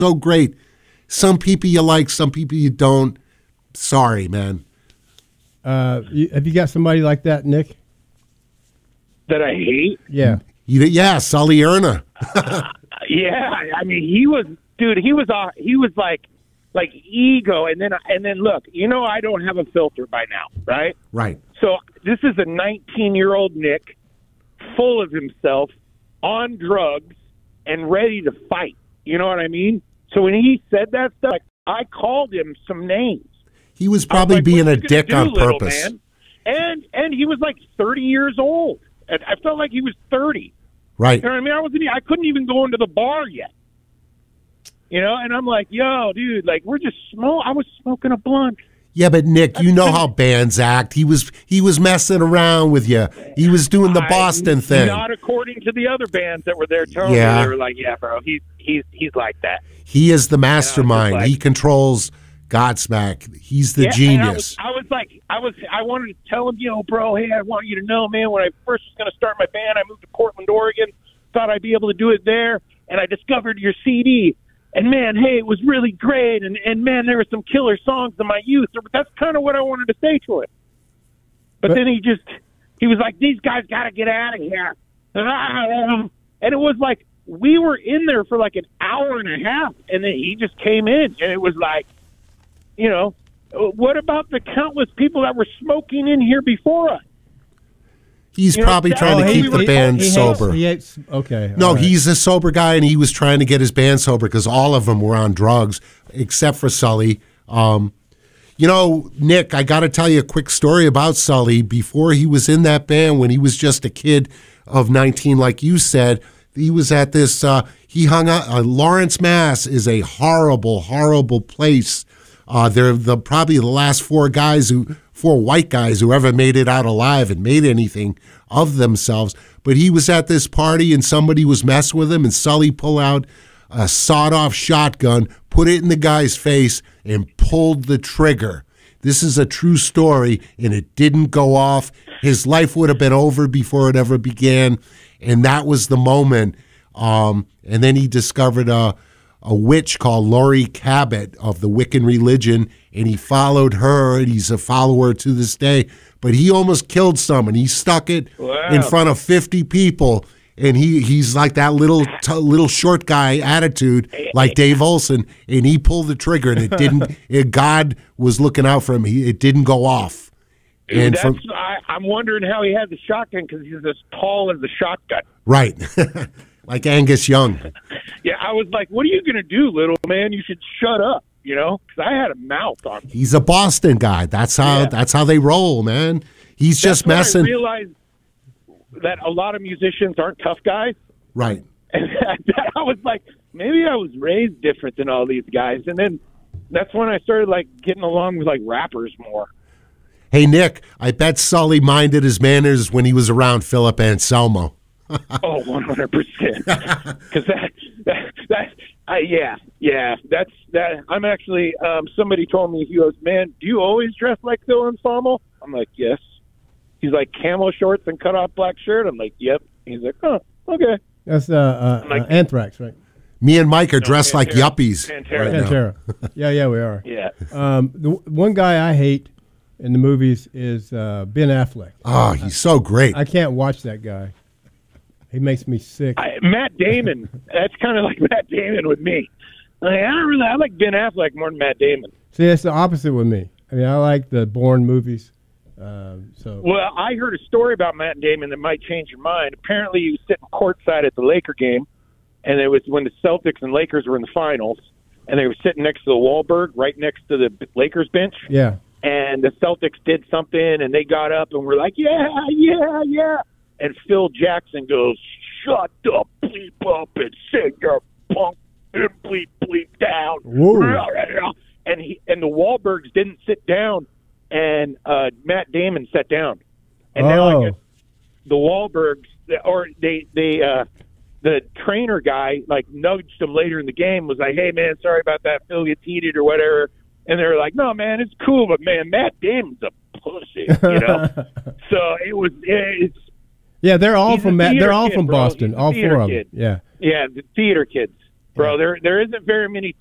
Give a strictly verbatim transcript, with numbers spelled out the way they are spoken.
so great. Some people you like, some people you don't. Sorry, man. Uh, you, have you got somebody like that, Nick? That I hate? Yeah. You, yeah, Sully Erna. uh, yeah, I mean, he was, dude. He was, uh, he was like, like ego, and then, and then look, you know, I don't have a filter by now, right? Right. So this is a nineteen-year-old Nick, full of himself, on drugs, and ready to fight. You know what I mean? So when he said that stuff, like, I called him some names. He was probably was like, being a do, dick on little purpose. Man? And and he was like thirty years old. And I felt like he was thirty. Right. You know what I mean? I wasn't. I couldn't even go into the bar yet. You know, and I'm like, yo, dude, like we're just smoke. I was smoking a blunt. Yeah, but Nick, you know how bands act. He was he was messing around with you. He was doing the Boston I, thing. Not according to the other bands that were there telling yeah. me. They were like, yeah, bro, he's he's he's like that. He is the mastermind. Like, he controls Godsmack. He's the yeah, genius. I was, I was like, I was, I wanted to tell him, you know, bro, hey, I want you to know, man, when I first was going to start my band, I moved to Portland, Oregon, thought I'd be able to do it there, and I discovered your C D. And, man, hey, it was really great. And, and man, there were some killer songs in my youth. That's kind of what I wanted to say to him. But, but then he just, he was like, these guys got to get out of here. And it was like, we were in there for like an hour and a half. And then he just came in. And it was like, you know, what about the countless people that were smoking in here before us? He's you probably know, trying to he, keep the he, band he sober. Hates, he hates, okay. No, right. he's a sober guy, and he was trying to get his band sober because all of them were on drugs, except for Sully. Um, you know, Nick, I got to tell you a quick story about Sully. Before he was in that band, when he was just a kid of nineteen, like you said, he was at this, uh, he hung out, uh, Lawrence, Mass is a horrible, horrible place. Uh, they're the probably the last four guys who, four white guys who ever made it out alive and made anything of themselves. But he was at this party and somebody was messing with him, and Sully pulled out a sawed-off shotgun, put it in the guy's face, and pulled the trigger. This is a true story, and it didn't go off. His life would have been over before it ever began, and that was the moment. Um, and then he discovered a a witch called Laurie Cabot of the Wiccan religion, and he followed her, and he's a follower to this day. But he almost killed someone. He stuck it wow. in front of fifty people, and he, he's like that little t- little short guy attitude, like Dave Olson, and he pulled the trigger, and it didn't. it, God was looking out for him. He, it didn't go off. And That's, from, I, I'm wondering how he had the shotgun because he's as tall as the shotgun. Right. Like Angus Young. Yeah, I was like, what are you going to do, little man? You should shut up, you know, because I had a mouth on me. He's a Boston guy. That's how yeah. That's how they roll, man. He's That's just messing. I realized that a lot of musicians aren't tough guys. Right. And I was like, maybe I was raised different than all these guys. And then that's when I started, like, getting along with, like, rappers more. Hey, Nick, I bet Sully minded his manners when he was around Philip Anselmo. Oh, one hundred percent. Because that, that, that uh, yeah, yeah, that's that. I'm actually, um, somebody told me, he goes, man, do you always dress like Phil Anselmo? I'm like, yes. He's like, camo shorts and cut off black shirt? I'm like, yep. He's like, oh, okay. That's uh, uh, like, uh, Anthrax, right? Me and Mike are no, dressed Pantera. like yuppies. Pantera. Right Pantera. yeah, yeah, we are. Yeah. Um, the one guy I hate in the movies is uh, Ben Affleck. Oh, he's so great. I can't watch that guy. He makes me sick. I, Matt Damon. That's kind of like Matt Damon with me. Like, I don't really. I like Ben Affleck more than Matt Damon. See, it's the opposite with me. I mean, I like the Bourne movies. Um, so. Well, I heard a story about Matt Damon that might change your mind. Apparently, he was sitting courtside at the Laker game, and it was when the Celtics and Lakers were in the finals, and they were sitting next to the Wahlberg, right next to the Lakers bench. Yeah. And the Celtics did something, and they got up and were like, yeah, yeah, yeah. And Phil Jackson goes, shut the bleep up and sing your punk and bleep bleep down. Whoa. And he and the Wahlbergs didn't sit down, and uh, Matt Damon sat down. And oh. now I guess the Wahlbergs, or they, they uh, the trainer guy, like nudged him later in the game, was like, hey, man, sorry about that. Phil gets heated or whatever. And they were like, no, man, it's cool, but, man, Matt Damon's a pussy, you know? So it was it's, Yeah, they're all He's from a they're all kid, from bro. Boston, He's a all theater four of kid. them. Yeah, yeah, the theater kids. bro. There there isn't very many